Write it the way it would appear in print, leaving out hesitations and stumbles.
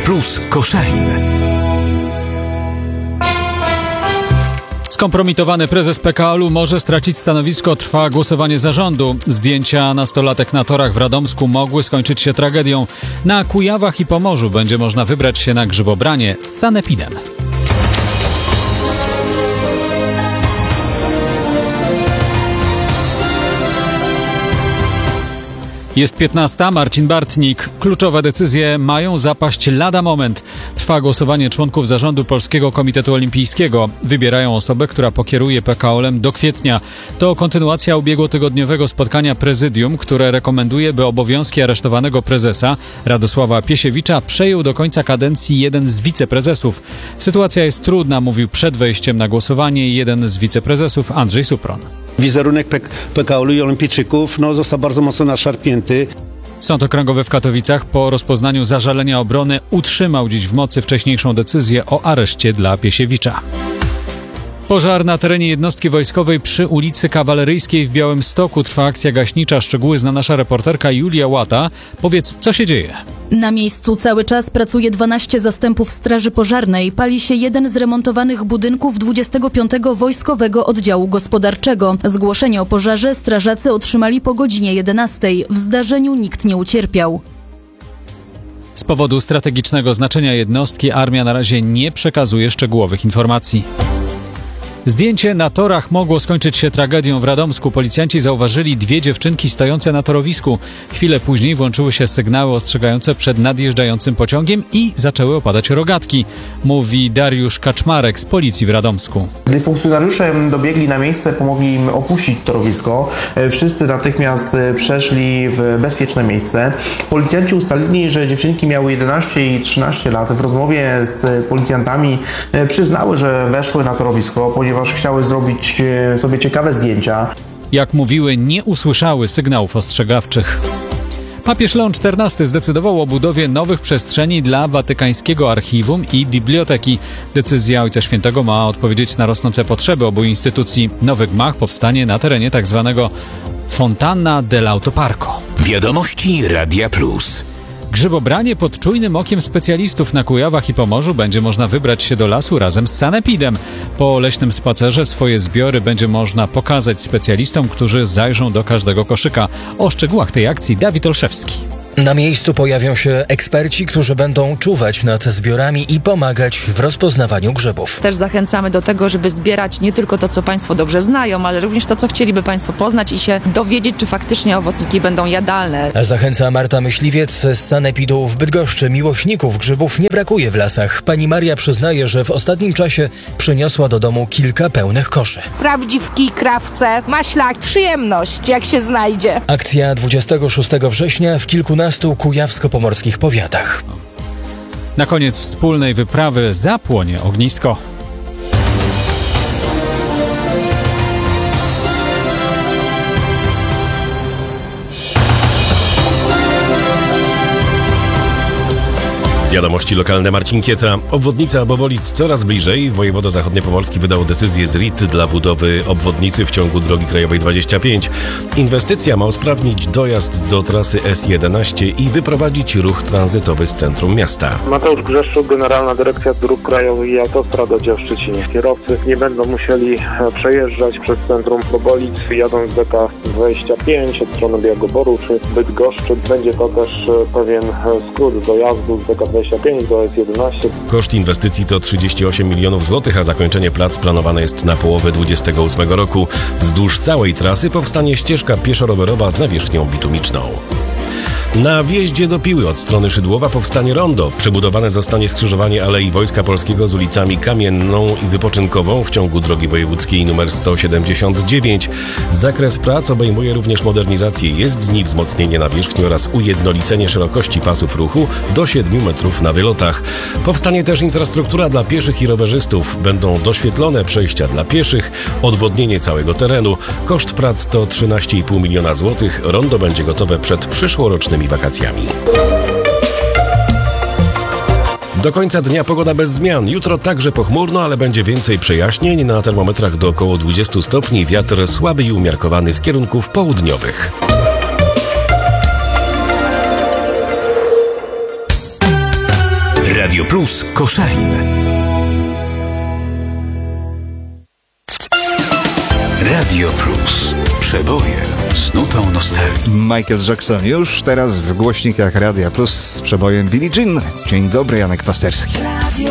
Plus Koszalin. Skompromitowany prezes PKO-u może stracić stanowisko, trwa głosowanie zarządu. Zdjęcia nastolatek na torach w Radomsku mogły skończyć się tragedią. Na Kujawach i Pomorzu będzie można wybrać się na grzybobranie z sanepidem. Jest 15. Marcin Bartnik. Kluczowe decyzje mają zapaść lada moment. Trwa głosowanie członków zarządu Polskiego Komitetu Olimpijskiego. Wybierają osobę, która pokieruje PKO-em do kwietnia. To kontynuacja ubiegłotygodniowego spotkania prezydium, które rekomenduje, by obowiązki aresztowanego prezesa Radosława Piesiewicza przejął do końca kadencji jeden z wiceprezesów. Sytuacja jest trudna, mówił przed wejściem na głosowanie jeden z wiceprezesów, Andrzej Supron. Wizerunek PKO-u i olimpijczyków został bardzo mocno naszarpnięty. Sąd Okręgowy w Katowicach po rozpoznaniu zażalenia obrony utrzymał dziś w mocy wcześniejszą decyzję o areszcie dla Piesiewicza. Pożar na terenie jednostki wojskowej przy ulicy Kawaleryjskiej w Białymstoku. Trwa akcja gaśnicza. Szczegóły zna nasza reporterka Julia Łata. Powiedz, co się dzieje? Na miejscu cały czas pracuje 12 zastępów straży pożarnej. Pali się jeden z remontowanych budynków 25. Wojskowego Oddziału Gospodarczego. Zgłoszenie o pożarze strażacy otrzymali po godzinie 11. W zdarzeniu nikt nie ucierpiał. Z powodu strategicznego znaczenia jednostki armia na razie nie przekazuje szczegółowych informacji. Zdjęcie na torach mogło skończyć się tragedią w Radomsku. Policjanci zauważyli dwie dziewczynki stojące na torowisku. Chwilę później włączyły się sygnały ostrzegające przed nadjeżdżającym pociągiem i zaczęły opadać rogatki, mówi Dariusz Kaczmarek z policji w Radomsku. Gdy funkcjonariusze dobiegli na miejsce, pomogli im opuścić torowisko. Wszyscy natychmiast przeszli w bezpieczne miejsce. Policjanci ustalili, że dziewczynki miały 11 i 13 lat. W rozmowie z policjantami przyznały, że weszły na torowisko, ponieważ chciały zrobić sobie ciekawe zdjęcia. Jak mówiły, nie usłyszały sygnałów ostrzegawczych. Papież Leon XIV zdecydował o budowie nowych przestrzeni dla watykańskiego archiwum i biblioteki. Decyzja Ojca Świętego ma odpowiedzieć na rosnące potrzeby obu instytucji. Nowy gmach powstanie na terenie tzw. Fontana dell'Autoparco. Wiadomości Radia Plus. Grzybobranie pod czujnym okiem specjalistów. Na Kujawach i Pomorzu będzie można wybrać się do lasu razem z sanepidem. Po leśnym spacerze swoje zbiory będzie można pokazać specjalistom, którzy zajrzą do każdego koszyka. O szczegółach tej akcji Dawid Olszewski. Na miejscu pojawią się eksperci, którzy będą czuwać nad zbiorami i pomagać w rozpoznawaniu grzybów. Też zachęcamy do tego, żeby zbierać nie tylko to, co Państwo dobrze znają, ale również to, co chcieliby Państwo poznać i się dowiedzieć, czy faktycznie owocniki będą jadalne. Zachęca Marta Myśliwiec z sanepidu w Bydgoszczy. Miłośników grzybów nie brakuje w lasach. Pani Maria przyznaje, że w ostatnim czasie przyniosła do domu kilka pełnych koszy. Prawdziwki, krawce, maślak, przyjemność, jak się znajdzie. Akcja 26 września w kilkunastu kujawsko-pomorskich powiatach. Na koniec wspólnej wyprawy zapłonie ognisko. Wiadomości lokalne, Marcin Kieca. Obwodnica Bobolic coraz bliżej. Wojewoda zachodniopomorski wydał decyzję z RIT dla budowy obwodnicy w ciągu drogi krajowej 25. Inwestycja ma usprawnić dojazd do trasy S11 i wyprowadzić ruch tranzytowy z centrum miasta. Mateusz Grzeszczuk, Generalna Dyrekcja Dróg Krajowych i Autostrad, oddział Szczecinie. Kierowcy nie będą musieli przejeżdżać przez centrum Bobolic, jadąc DK25 od strony Białegoboru czy Bydgoszczy. Będzie to też pewien skrót dojazdu z DK25 do S11. Koszt inwestycji to 38 milionów złotych, a zakończenie prac planowane jest na połowę 2028 roku. Wzdłuż całej trasy powstanie ścieżka pieszo-rowerowa z nawierzchnią bitumiczną. Na wjeździe do Piły od strony Szydłowa powstanie rondo. Przebudowane zostanie skrzyżowanie Alei Wojska Polskiego z ulicami Kamienną i Wypoczynkową w ciągu drogi wojewódzkiej nr 179. Zakres prac obejmuje również modernizację jezdni, wzmocnienie nawierzchni oraz ujednolicenie szerokości pasów ruchu do 7 metrów na wylotach. Powstanie też infrastruktura dla pieszych i rowerzystów. Będą doświetlone przejścia dla pieszych, odwodnienie całego terenu. Koszt prac to 13,5 miliona złotych. Rondo będzie gotowe przed przyszłorocznymi wakacjami. Do końca dnia pogoda bez zmian. Jutro także pochmurno, ale będzie więcej przejaśnień. Na termometrach do około 20 stopni. Wiatr słaby i umiarkowany z kierunków południowych. Radio Plus Koszalin. Radio Plus. Przeboje z nutą nostalgii. Michael Jackson już teraz w głośnikach Radia Plus z przebojem Billie Jean. Dzień dobry, Janek Pasterski.